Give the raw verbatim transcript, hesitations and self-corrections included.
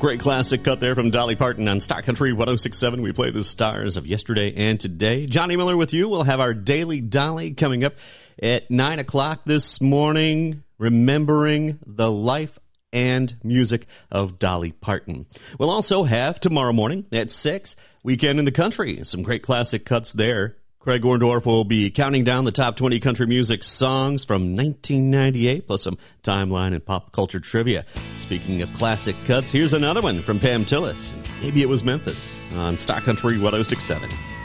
Great classic cut there from Dolly Parton on Star Country one oh six point seven. We play the stars of yesterday and today. Johnny Miller with you. We'll have our Daily Dolly coming up at nine o'clock this morning, remembering the life and music of Dolly Parton. We'll also have tomorrow morning at six, Weekend in the Country. Some great classic cuts there. Craig Orndorff will be counting down the top twenty country music songs from nineteen ninety-eight, plus some timeline and pop culture trivia. Speaking of classic cuts, here's another one from Pam Tillis. Maybe It Was Memphis on Star Country one oh six point seven.